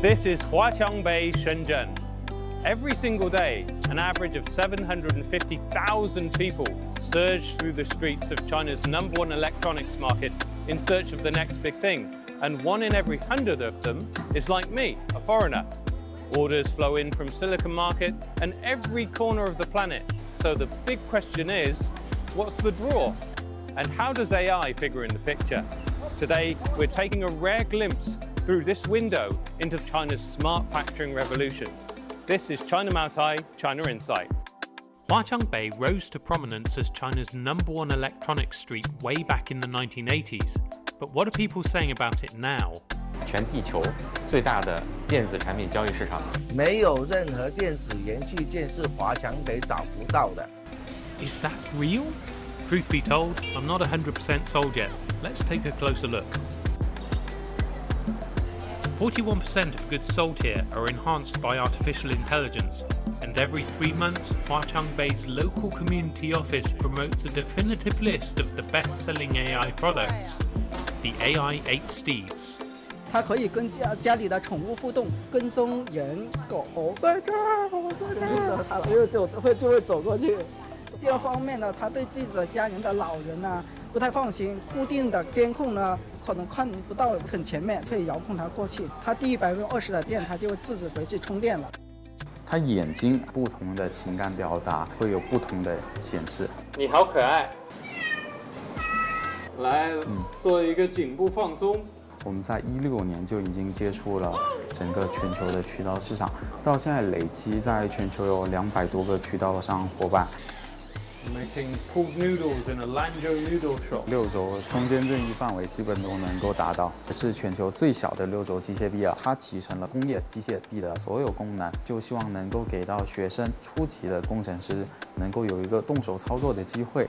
This is Huaqiangbei, Shenzhen. Every single day, an average of 750,000 people surge through the streets of China's #1 electronics market in search of the next big thing. And 1 in every 100 of them is like me, a foreigner. Orders flow in from Silicon Market and every corner of the planet. So the big question is, what's the draw? And how does AI figure in the picture? Today, we're taking a rare glimpse through this window into China's smart factoring revolution. This is China Maotai, China Insight. Huaqiangbei rose to prominence as China's #1 electronics street way back in the 1980s. But what are people saying about it now? 全地球最大的电子产品交易市场， 没有任何电子元器件是华强北找不到的。 Is that real? Truth be told, I'm not 100% sold yet. Let's take a closer look. 41% of goods sold here are enhanced by artificial intelligence, and every 3 months, Huaqiangbei's local community office promotes a definitive list of the best-selling AI products, the AI 8 Steeds. 它可以跟家里的宠物互动，跟踪人、狗。在这儿，我在这儿，它就会走过去。第二方面呢，他对自己的家人的老人呢不太放心，固定的监控呢可能看不到很前面，可以遥控它过去。它低于20%的电，它就会自己回去充电了。 它眼睛不同的情感表达会有不同的显示。 你好可爱，来做一个颈部放松。 我们在16年就已经接触了整个全球的渠道市场，到现在累积在全球有200多个渠道商伙伴。 Making pooled noodles in a Lanzhou noodle shop. 6轴空间任意范围基本都能够达到，是全球最小的6轴机械臂啊！它集成了工业机械臂的所有功能，就希望能够给到学生、初级的工程师能够有一个动手操作的机会。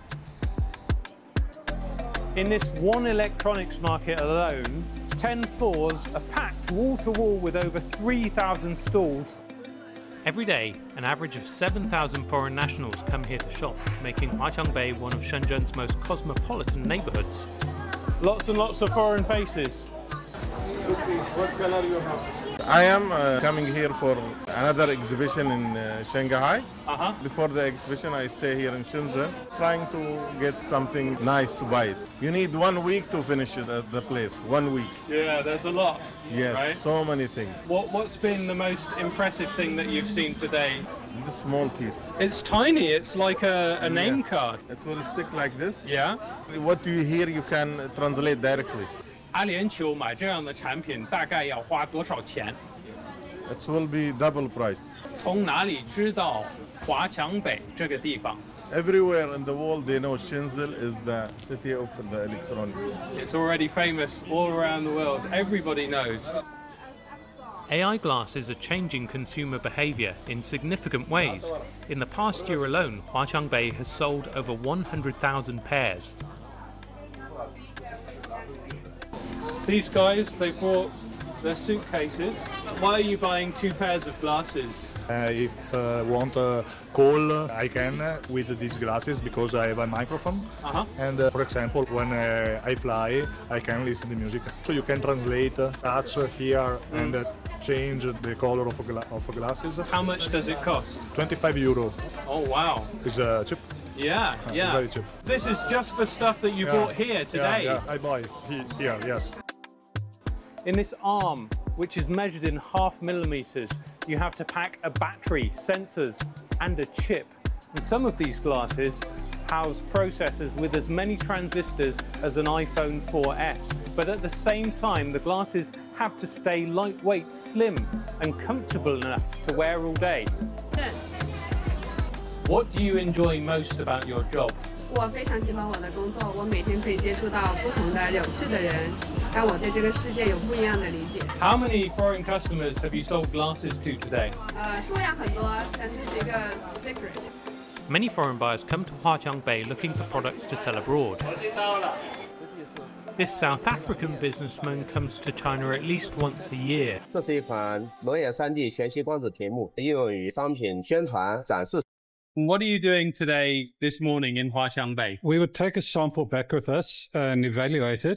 In this one electronics market alone, 10 floors are packed wall to wall with over 3,000 stalls. Every day, an average of 7,000 foreign nationals come here to shop, making Huaqiangbei one of Shenzhen's most cosmopolitan neighborhoods. Lots and lots of foreign faces. What color you have? I am coming here for another exhibition in Shanghai. Before the exhibition, I stay here in Shenzhen, trying to get something nice to buy it. You need 1 week to finish it at the place. 1 week. Yeah, there's a lot. Yes, right? So many things. What's been the most impressive thing that you've seen today? This small piece. It's tiny. It's like a name card. It will stick like this. Yeah. What you hear, you can translate directly. 阿联酋买这样的产品大概要花多少钱？ It will be double price. 从哪里知道华强北这个地方？ Everywhere in the world, they know Shenzhen is the city of the electronics. It's already famous all around the world. Everybody knows. AI glasses are changing consumer behavior in significant ways. In the past year alone, Huaqiangbei has sold over 100,000 pairs. These guys, they brought their suitcases. Why are you buying 2 pairs of glasses? If I want a call, I can with these glasses because I have a microphone. And for example, when I fly, I can listen to music. So you can translate, touch here and change the color of glasses. How much does it cost? €25. Oh, wow. It's cheap. Yeah, yeah. Very cheap. This is just for stuff that you bought here today. Yeah, I buy here, yes. In this arm, which is measured in ½ millimeters, you have to pack a battery, sensors, and a chip. And some of these glasses house processors with as many transistors as an iPhone 4S. But at the same time, the glasses have to stay lightweight, slim, and comfortable enough to wear all day. What do you enjoy most about your job? 我非常喜欢我的工作，我每天可以接触到不同的有趣的人，让我对这个世界有不一样的理解。 How many foreign customers have you sold glasses to today? 数量很多，但这是一个 secret。 Many foreign buyers come to Huaqiangbei looking for products to sell abroad. This South African businessman comes to China at least once a year. 这是一款裸眼 3D 全息光子屏幕，应用于商品宣传展示。 What are you doing today, this morning in Huaqiangbei? We would take a sample back with us and evaluate it.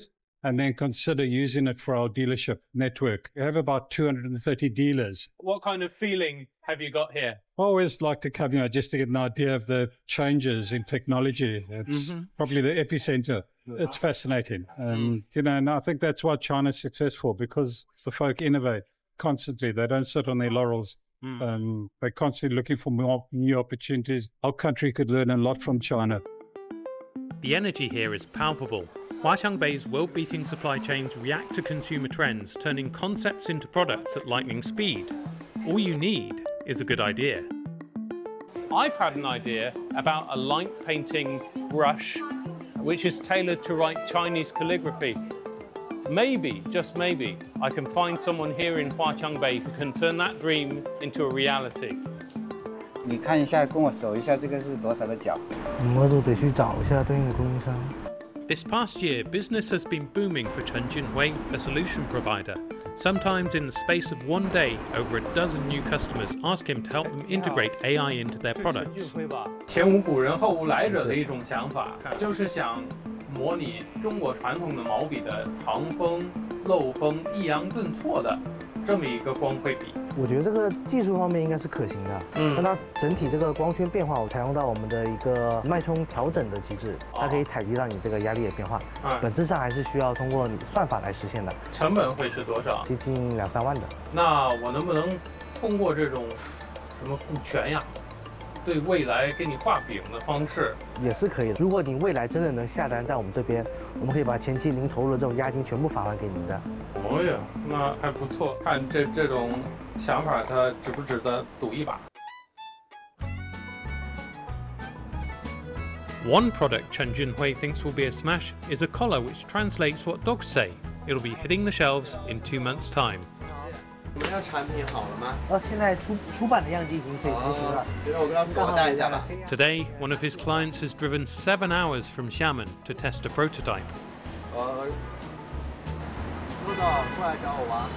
and then consider using it for our dealership network. We have about 230 dealers. What kind of feeling have you got here? I always like to come, just to get an idea of the changes in technology. It's probably the epicenter. It's fascinating. And, and I think that's why China's successful, because the folk innovate constantly. They don't sit on their laurels. They're constantly looking for more new opportunities. Our country could learn a lot from China. The energy here is palpable. Huaqiangbei's world-beating supply chains react to consumer trends, turning concepts into products at lightning speed. All you need is a good idea. I've had an idea about a light painting brush which is tailored to write Chinese calligraphy. Maybe, just maybe, I can find someone here in Huaqiangbei who can turn that dream into a reality. 你看一下，跟我数一下，这个是多少个角？ 我就得去找一下对应的供应商。 This past year, business has been booming for Chen Junhui, a solution provider. Sometimes in the space of one day, over a dozen new customers ask him to help them integrate AI into their products. 前无古人后无来者的一种想法，就是想模拟中国传统的毛笔的藏锋、漏锋、抑扬顿挫的这么一个光绘笔。 我觉得这个技术方面应该是可行的，但它整体这个光圈变化，我采用到我们的一个脉冲调整的机制，它可以采集到你这个压力的变化。本质上还是需要通过你算法来实现的。 成本会是多少？ 接近2、3万的。 那我能不能通过这种什么股权呀，对未来给你画饼的方式？ 也是可以的。如果你未来真的能下单在我们这边，我们可以把前期您投入的这种押金全部返还给您的。 哦呀，那还不错。看这种想法，它值不值得赌一把？ One product Chen Junhui thinks will be a smash is a collar which translates what dogs say. It'll be hitting the shelves in 2 months' time. 你们的产品好了吗？ 现在出版的样机已经可以成型了。 我给我带一下吧。 Today, one of his clients has driven 7 hours from Xiamen to test a prototype. 豆豆，过来找我玩。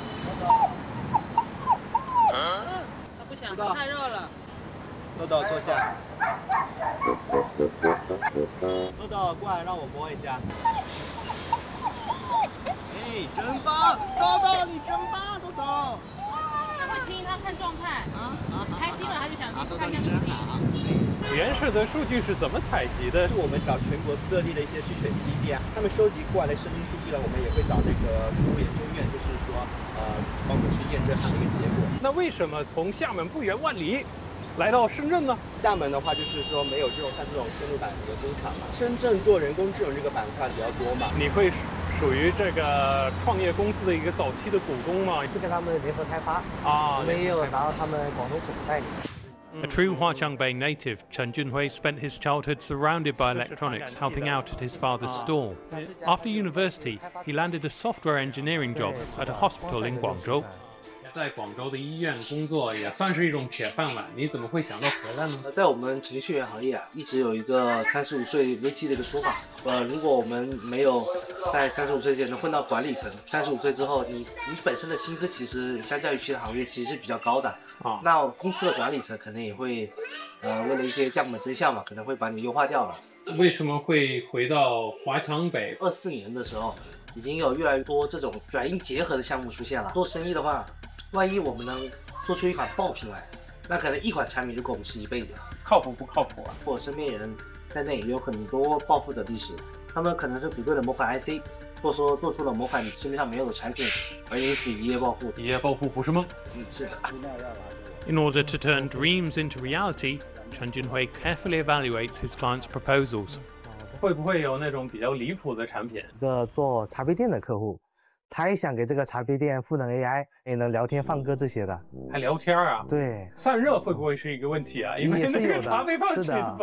他不想，太热了。 豆豆坐下。豆豆，过来让我摸一下。哎，真棒！豆豆，你真棒，豆豆。 他会听，他看状态。开心了他就想听，看看真好。 原始的数据是怎么采集的？ 是我们找全国各地的一些试选基地啊，他们收集过来的生命数据呢，我们也会找那个宠物研究院，就是说帮我们去验证它的一个结果。 那为什么从厦门不远万里来到深圳呢？ 厦门的话，就是说没有这种像这种线路板的工厂嘛，深圳做人工智能这个板块比较多嘛。 你会属于这个创业公司的一个早期的股东吗？ 是跟他们联合开发啊，我们也有拿到他们广东省的代理。 A true Huaqiangbei native, Chen Junhui spent his childhood surrounded by electronics, helping out at his father's store. After university, he landed a software engineering job at a hospital in Guangzhou. 在广州的医院工作也算是一种铁饭碗，你怎么会想到回来呢？ 在我们程序员行业啊，一直有一个35岁危机的一个说法。如果我们没有在35岁前能混到管理层，35岁之后，你本身的薪资其实相较于其他行业其实是比较高的。那公司的管理层可能也会，为了一些降本增效嘛，可能会把你优化掉了。 为什么会回到华强北 ？24年的时候，已经有越来越多这种软硬结合的项目出现了。做生意的话，万一我们能做出一款爆品来，那可能一款产品就够我们吃一辈子。 靠谱不靠谱啊？ 我身边人在内也有很多暴富的历史，他们可能是比对了某款 IC， 或者说做出了某款市面上没有的产品，而因此一夜暴富。 一夜暴富不是梦。 是的。 In order to turn dreams into reality, Chen Junhui carefully evaluates his clients' proposals. 会不会有那种比较离谱的产品？ 一个做茶杯店的客户，他也想给这个茶杯店赋能 AI， 也能聊天放歌这些的。 还聊天啊？ 对。 散热会不会是一个问题啊？因为那个茶杯放曲子